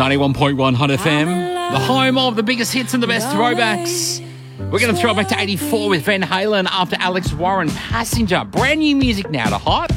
91.1 Hot FM, the home of the biggest hits and the best throwbacks. We're going to throw back to 84 with Van Halen after Alex Warren, Passenger. Brand new music now to Hot.